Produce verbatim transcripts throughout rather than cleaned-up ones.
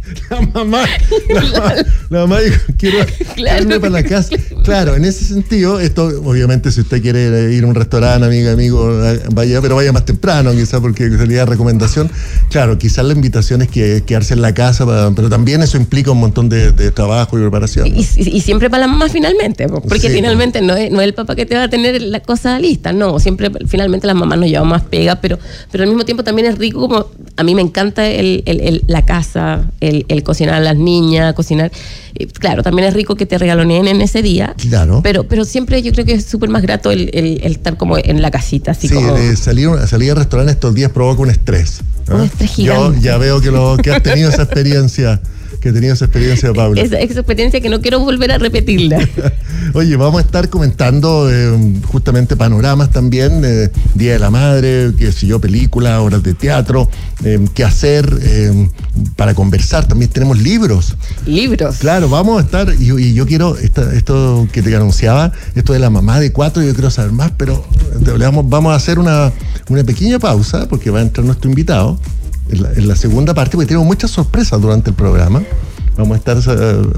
La mamá, la, la, la mamá dijo, quiero claro, irme para la casa. Claro, en ese sentido, esto, obviamente, si usted quiere ir a un restaurante, amiga, amigo, vaya, pero vaya más temprano, quizás, porque sería recomendación. Claro, quizás la invitación es que quedarse en la casa, para, pero también eso implica un montón de, de trabajo y preparación, ¿no? Y, y, y siempre para la mamá finalmente, porque sí, finalmente pues. no es, no es el papá que te va a tener la cosa lista, no, siempre finalmente las mamás nos llevan más pega, pero, pero al mismo tiempo también es rico, como a mí me encanta el, el, el, la casa, el, el cocinar a las niñas, cocinar. Claro, también es rico que te regaloneen en ese día. Claro. Pero, pero siempre yo creo que es súper más grato el, el, el estar como en la casita. Así sí, como... eh, salir, salir a restaurantes estos días provoca un estrés. ¿eh? Un estrés gigante. Yo ya veo que, lo, que has tenido esa experiencia. Que he tenido esa experiencia, Paula. Esa, esa experiencia que no quiero volver a repetirla. Oye, vamos a estar comentando eh, justamente panoramas también, eh, Día de la Madre, qué sé yo, películas, obras de teatro, eh, qué hacer eh, para conversar. También tenemos libros. Libros. Claro, vamos a estar, y, y yo quiero, esta, esto que te anunciaba, esto de la mamá de cuatro, yo quiero saber más, pero vamos, vamos a hacer una, una pequeña pausa, porque va a entrar nuestro invitado. En la, en la segunda parte, porque tenemos muchas sorpresas durante el programa. Vamos a estar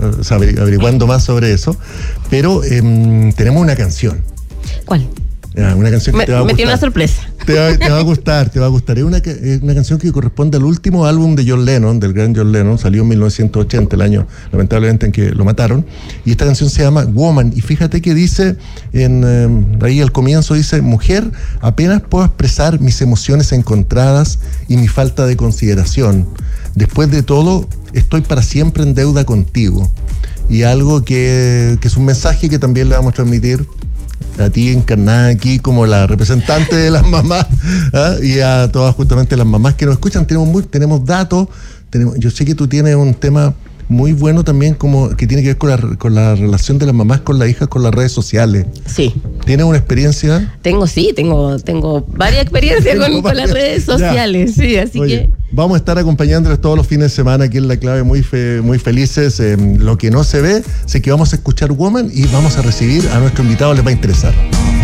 uh, averiguando más sobre eso. Pero eh, tenemos una canción. ¿Cuál? Uh, una canción que me, te va a me gustar. tiene una sorpresa. Te va, te va a gustar, te va a gustar. Es una, una canción que corresponde al último álbum de John Lennon, del gran John Lennon. Salió en mil novecientos ochenta, el año lamentablemente en que lo mataron. Y esta canción se llama Woman. Y fíjate que dice, en, eh, ahí al comienzo dice: mujer, apenas puedo expresar mis emociones encontradas y mi falta de consideración. Después de todo, estoy para siempre en deuda contigo. Y algo que, que es un mensaje que también le vamos a transmitir a ti, encarnada aquí como la representante de las mamás, ¿eh? Y a todas justamente las mamás que nos escuchan. Tenemos, muy, tenemos datos, tenemos, yo sé que tú tienes un tema muy bueno también como que tiene que ver con la, con la relación de las mamás con las hijas, con las redes sociales. Sí. ¿Tienes una experiencia? Tengo, sí, tengo, tengo varias experiencias con, varias, con las redes sociales, ya. Sí, así Oye, que... Vamos a estar acompañándoles todos los fines de semana aquí en La Clave, muy fe, muy felices. Eh, lo que no se ve, sé que vamos a escuchar Woman y vamos a recibir a nuestro invitado, les va a interesar.